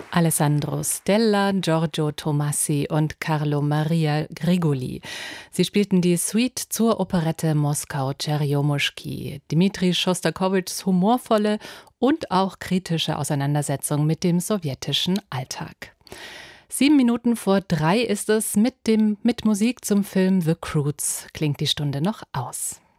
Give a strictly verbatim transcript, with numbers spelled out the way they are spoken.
Alessandro Stella, Giorgio Tomassi und Carlo Maria Grigoli. Sie spielten die Suite zur Operette Moskau Tscherjomuschki. Dmitri Schostakowitschs humorvolle und auch kritische Auseinandersetzung mit dem sowjetischen Alltag. Sieben Minuten vor drei ist es. Mit dem mit Musik zum Film The Croods klingt die Stunde noch aus.